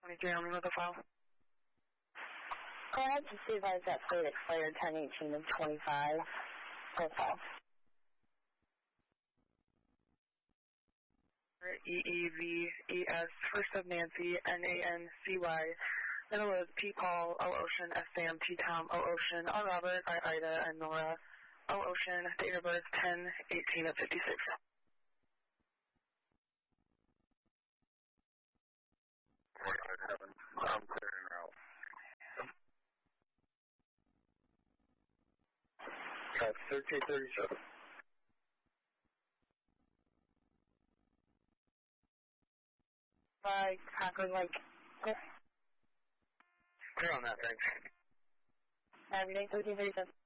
23 on the file. Go ahead to see if I got plate expired 10/18 of 25 profile. EEVES, first of Nancy, NANCY, middle is P Paul, O Ocean, S Sam, T Tom, O Ocean, R Robert, I Ida, and Nora, O Ocean, date of birth 10/18 of 56. I'm clearing out. That's 1337. By Concord Lake. Clear on that, thanks. Every day, 1337.